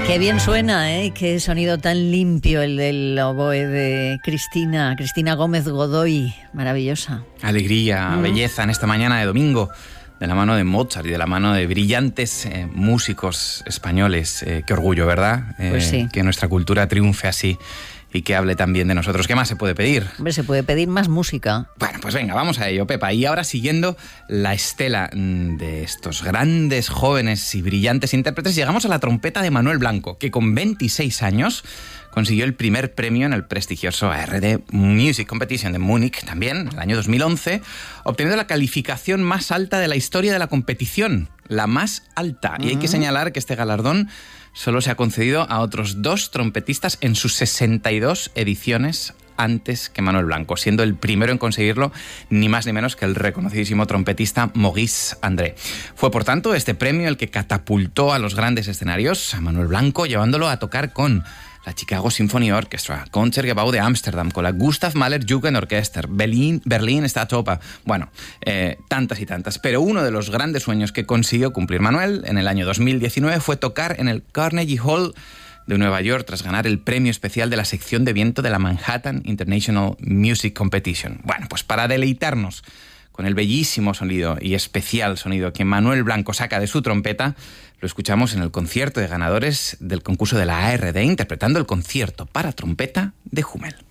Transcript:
Qué bien suena, ¿eh? Qué sonido tan limpio el del oboe de Cristina Gómez Godoy. Maravillosa. Alegría, belleza en esta mañana de domingo, de la mano de Mozart y de la mano de brillantes músicos españoles. Qué orgullo, ¿verdad? Pues sí. Que nuestra cultura triunfe así y que hable también de nosotros. ¿Qué más se puede pedir? Hombre, se puede pedir más música. Bueno, pues venga, vamos a ello, Pepa. Y ahora, siguiendo la estela de estos grandes, jóvenes y brillantes intérpretes, llegamos a la trompeta de Manuel Blanco, que con 26 años consiguió el primer premio en el prestigioso ARD Music Competition de Múnich, también, en el año 2011, obteniendo la calificación más alta de la historia de la competición, la más alta. Y hay que señalar que este galardón solo se ha concedido a otros 2 trompetistas en sus 62 ediciones antes que Manuel Blanco, siendo el primero en conseguirlo ni más ni menos que el reconocidísimo trompetista Maurice André. Fue, por tanto, este premio el que catapultó a los grandes escenarios a Manuel Blanco, llevándolo a tocar con la Chicago Symphony Orchestra, Concertgebouw de Ámsterdam, con la Gustav Mahler Jugendorchester, Berlin Staatsoper, bueno, tantas y tantas. Pero uno de los grandes sueños que consiguió cumplir Manuel en el año 2019 fue tocar en el Carnegie Hall de Nueva York tras ganar el premio especial de la sección de viento de la Manhattan International Music Competition. Bueno, pues para deleitarnos con el bellísimo sonido y especial sonido que Manuel Blanco saca de su trompeta, lo escuchamos en el concierto de ganadores del concurso de la ARD, interpretando el concierto para trompeta de Hummel.